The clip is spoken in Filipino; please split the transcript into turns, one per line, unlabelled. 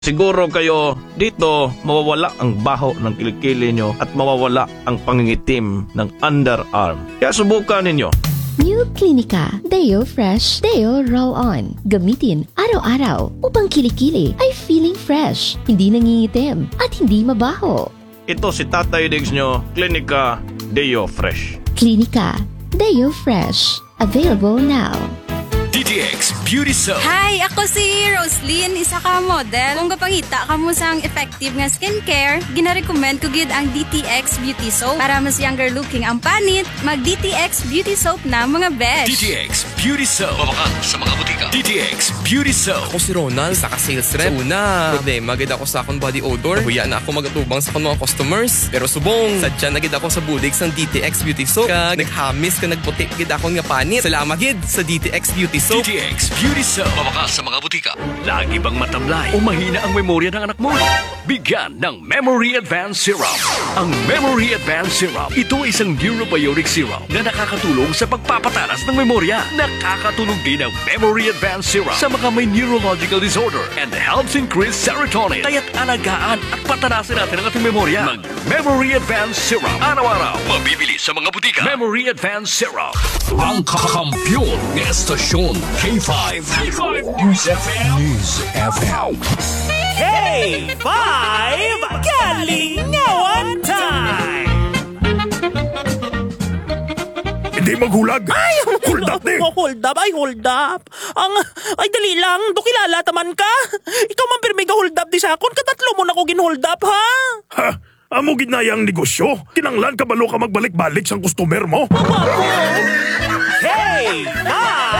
Siguro kayo dito mawawala ang baho ng kilikili nyo at mawawala ang pangingitim ng underarm. Kaya subukan ninyo.
New Clinica Deo Fresh Deo Roll-On. Gamitin araw-araw upang kilikili ay feeling fresh, hindi nangingitim at hindi mabaho.
Ito si Tatay Diggs nyo, Clinica Deo Fresh.
Clinica Deo Fresh. Available now.
DTX Beauty Soap.
Hi, ako si Roslyn, isa ka model. Kung kapangita ka mo sang effective nga skincare, gina-recommend ko gid ang DTX Beauty Soap. Para mas younger looking ang panit, mag DTX Beauty Soap na mga besh.
DTX Beauty Soap. Mabakan sa mga butika. DTX Beauty Soap.
Ako si Ronald, isa ka sales rep. Una, problema gid ako sa akong body odor. Huya na ako magatubang sa akong mga customers. Pero subong, sadya na gid ako sa budig sang DTX Beauty Soap. Kag naghamis ka nagputi gid akong nga panit. Salamat gid sa DTX Beauty Soap.
DTX Beauty Soap. Mabakan sa mga butika. Lagi bang matamlay o mahina ang memorya ng anak mo? Bigyan ng Memory Advance Syrup. Ang Memory Advance Syrup, ito ay isang neurobiotic syrup na nakakatulong sa pagpapatalas ng memorya. Nakakatulong din ang Memory Advance Syrup sa mga may neurological disorder and helps increase serotonin. Kaya't alagaan at patanasin natin ang ating memorya. Mag-Memory Advance Syrup. Araw-araw, mabibili sa mga butika. Memory Advance Syrup.
Ang kakampyon ng estasyon K5 News FM. News FM.
K5 Kalingawan Time!
Hindi maghulag. Ay, hold up eh.
Hold up, hold up. Ay, dali lang. Kilala taman ka. Ikaw man pirmi ka hold up di sa akon. Katatlo mo na ko gin-hold up, ha?
Ha? Amo ginayang negosyo. Kinanglan ka balo ka magbalik-balik sang customer mo.
K5